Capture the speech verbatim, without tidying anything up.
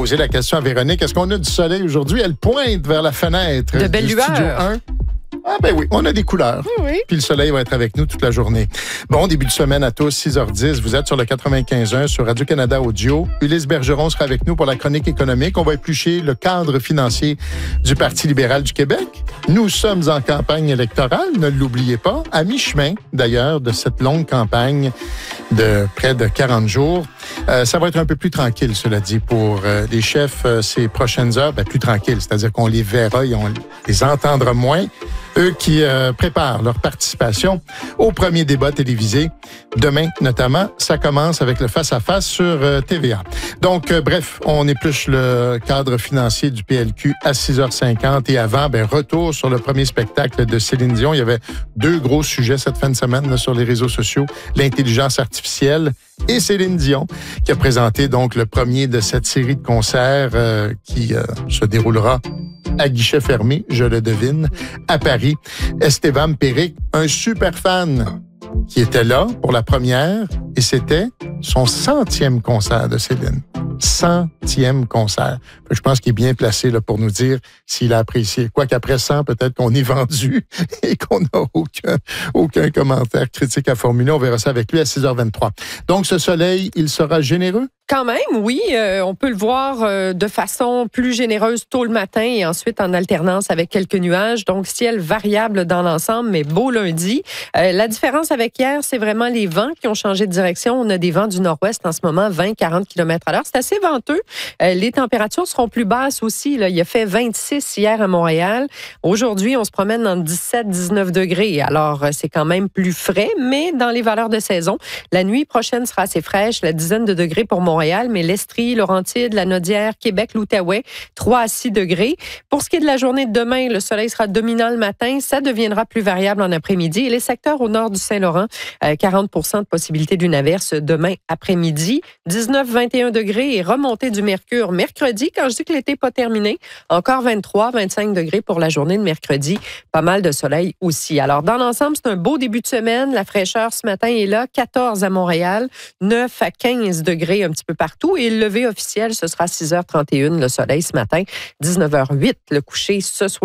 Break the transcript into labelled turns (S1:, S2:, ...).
S1: posé la question à Véronique. Est-ce qu'on a du soleil aujourd'hui? Elle pointe vers la fenêtre
S2: de belles
S1: du
S2: lueurs.
S1: Studio un. Ah ben oui, on a des couleurs.
S2: Oui, oui.
S1: Puis le soleil va être avec nous toute la journée. Bon, début de semaine à tous, six heures dix. Vous êtes sur le quatre-vingt-quinze un sur Radio-Canada Audio. Ulysse Bergeron sera avec nous pour la chronique économique. On va éplucher le cadre financier du Parti libéral du Québec. Nous sommes en campagne électorale, ne l'oubliez pas, à mi-chemin d'ailleurs de cette longue campagne de près de quarante jours. Euh, ça va être un peu plus tranquille, cela dit, pour euh, les chefs euh, ces prochaines heures. Ben, plus tranquille, c'est-à-dire qu'on les verra et on les entendra moins. Eux qui euh, préparent leur participation au premier débat télévisé. Demain, notamment, ça commence avec le face-à-face sur euh, T V A. Donc, euh, bref, on épluche le cadre financier du P L Q à six heures cinquante. Et avant, ben, retour sur le premier spectacle de Céline Dion. Il y avait deux gros sujets cette fin de semaine là, sur les réseaux sociaux. L'intelligence artificielle et Céline Dion, qui a présenté donc le premier de cette série de concerts euh, qui euh, se déroulera à guichet fermé, je le devine, à Paris. Esteban Péric, un super fan qui était là pour la première et c'était son centième concert de Céline. Centième concert. Je pense qu'il est bien placé là, pour nous dire s'il a apprécié. Quoiqu'après cent, peut-être qu'on est vendu et qu'on n'a aucun, aucun commentaire critique à formuler. On verra ça avec lui à six heures vingt-trois. Donc, ce soleil, il sera généreux?
S2: Quand même, oui. Euh, on peut le voir euh, de façon plus généreuse tôt le matin et ensuite en alternance avec quelques nuages. Donc, ciel variable dans l'ensemble, mais beau lundi. Euh, la différence avec hier, c'est vraiment les vents qui ont changé de direction. On a des vents du nord-ouest en ce moment, vingt à quarante kilomètres à l'heure. C'est assez venteux. Euh, les températures seront plus basses aussi. Là. Il a fait vingt-six hier à Montréal. Aujourd'hui, on se promène entre dix-sept à dix-neuf degrés. Alors, c'est quand même plus frais, mais dans les valeurs de saison. La nuit prochaine sera assez fraîche, la dizaine de degrés pour Montréal. Mais l'Estrie, Laurentide, la Naudière, Québec, l'Outaouais, trois à six degrés. Pour ce qui est de la journée de demain, le soleil sera dominant le matin. Ça deviendra plus variable en après-midi. Et les secteurs au nord du Saint-Laurent, euh, quarante pour cent de possibilité d'une averse demain après-midi. dix-neuf à vingt et un degrés et remontée du mercure mercredi. Quand je dis que l'été n'est pas terminé, encore vingt-trois à vingt-cinq degrés pour la journée de mercredi. Pas mal de soleil aussi. Alors, dans l'ensemble, c'est un beau début de semaine. La fraîcheur ce matin est là. quatorze à Montréal, neuf à quinze degrés un petit peu partout. Et le lever officiel, ce sera six heures trente et une, le soleil ce matin, dix-neuf heures huit, le coucher ce soir.